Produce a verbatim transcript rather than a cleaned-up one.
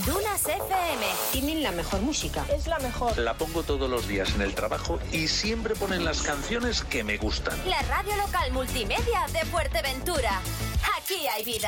Dunas F M. Tienen la mejor música. Es la mejor. La pongo todos los días en el trabajo y siempre ponen las canciones que me gustan. La radio local multimedia de Fuerteventura. Aquí hay vida.